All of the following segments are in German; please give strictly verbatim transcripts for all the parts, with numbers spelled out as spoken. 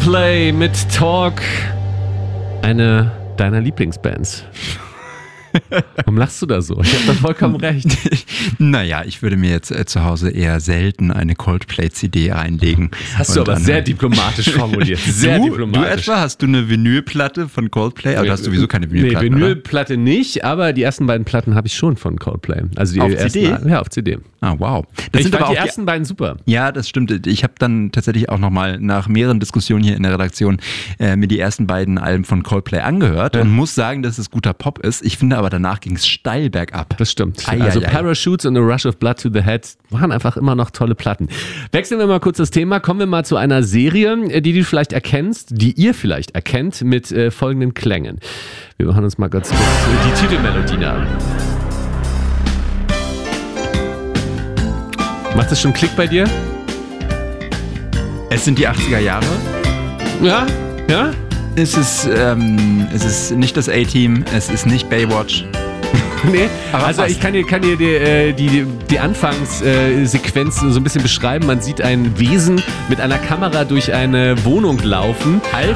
Coldplay mit Talk. Eine deiner Lieblingsbands. Warum lachst du da so? Ich habe da vollkommen recht. Naja, ich würde mir jetzt äh, zu Hause eher selten eine Coldplay-C D reinlegen. Das hast du aber dann, sehr diplomatisch formuliert. Sehr du, diplomatisch. Du etwa, hast du eine Vinylplatte von Coldplay? Aber du hast sowieso keine Vinylplatte, Nee, Vinylplatte nicht, aber die ersten beiden Platten habe ich schon von Coldplay. Also die auf ersten, C D? Ja, auf C D. Ah, wow. Das ich sind fand aber die auch ersten die, beiden super. Ja, das stimmt. Ich habe dann tatsächlich auch nochmal nach mehreren Diskussionen hier in der Redaktion äh, mir die ersten beiden Alben von Coldplay angehört ja. und muss sagen, dass es guter Pop ist. Ich finde aber, danach ging es steil bergab. Das stimmt. Ai, also ai, ai. Parachutes und A Rush of Blood to the Head waren einfach immer noch tolle Platten. Wechseln wir mal kurz das Thema. Kommen wir mal zu einer Serie, die du vielleicht erkennst, die ihr vielleicht erkennt, mit äh, folgenden Klängen. Wir machen uns mal ganz kurz die Titelmelodie an. Macht das schon Klick bei dir? Es sind die achtziger Jahre. Ja, ja. Es ist, ähm, es ist nicht das A-Team, es ist nicht Baywatch. Nee, aber also fast. ich kann dir, kann dir die, die, die Anfangssequenz so ein bisschen beschreiben. Man sieht ein Wesen mit einer Kamera durch eine Wohnung laufen. Alf?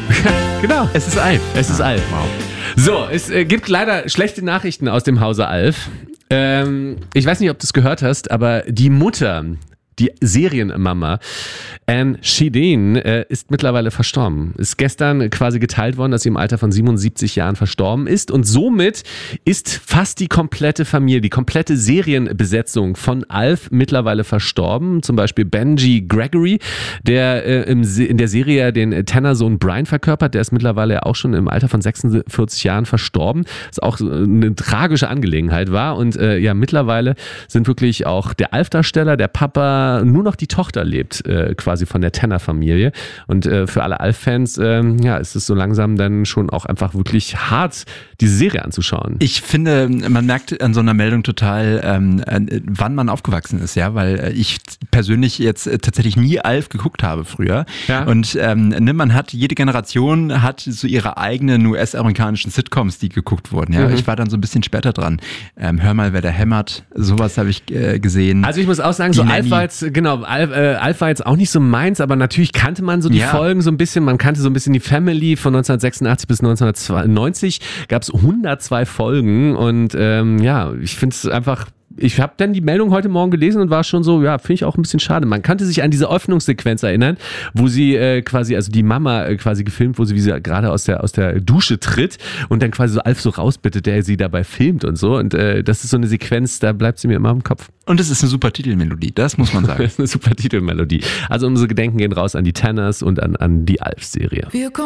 Genau. Es ist Alf. Es ist ah, Alf. Wow. So, es äh, gibt leider schlechte Nachrichten aus dem Hause Alf. Ähm, ich weiß nicht, ob du es gehört hast, aber die Mutter, die Serienmama, Anne Shedeen, äh, ist mittlerweile verstorben. Ist gestern quasi geteilt worden, dass sie im Alter von siebenundsiebzig Jahren verstorben ist. Und somit ist fast die komplette Familie, die komplette Serienbesetzung von Alf mittlerweile verstorben. Zum Beispiel Benji Gregory, der äh, im, in der Serie den Tenor-Sohn Brian verkörpert. Der ist mittlerweile auch schon im Alter von sechsundvierzig Jahren verstorben. Was auch eine tragische Angelegenheit war. Und äh, ja, mittlerweile sind wirklich auch der Alf-Darsteller, der Papa, nur noch die Tochter lebt, äh, quasi von der Tenner-Familie. Und äh, für alle Alf-Fans, äh, ja, ist es so langsam dann schon auch einfach wirklich hart, diese Serie anzuschauen. Ich finde, man merkt an so einer Meldung total, ähm, wann man aufgewachsen ist, ja, weil ich persönlich jetzt tatsächlich nie Alf geguckt habe früher. Ja. Und ähm, ne, man hat, jede Generation hat so ihre eigenen U S-amerikanischen Sitcoms, die geguckt wurden. Ja, mhm. Ich war dann so ein bisschen später dran. Ähm, Hör mal, wer da hämmert. Sowas habe ich äh, gesehen. Also ich muss auch sagen, die so Nanny. Alf war jetzt, genau, Alf, äh, Alf war jetzt auch nicht so meins, aber natürlich kannte man so die ja. Folgen so ein bisschen. Man kannte so ein bisschen die Family von neunzehnhundertsechsundachtzig bis neunzehnhundertzweiundneunzig. Gab es hundertzwei Folgen und ähm, ja, ich finde es einfach. Ich habe dann die Meldung heute Morgen gelesen und war schon so, ja, finde ich auch ein bisschen schade. Man kannte sich an diese Öffnungssequenz erinnern, wo sie äh, quasi, also die Mama äh, quasi gefilmt, wo sie, wie sie gerade aus der, aus der Dusche tritt und dann quasi so Alf so rausbittet, der sie dabei filmt und so. Und äh, das ist so eine Sequenz, da bleibt sie mir immer im Kopf. Und es ist eine super Titelmelodie, das muss man sagen. Das ist eine super Titelmelodie. Also unsere Gedenken gehen raus an die Tenners und an, an die Alf-Serie.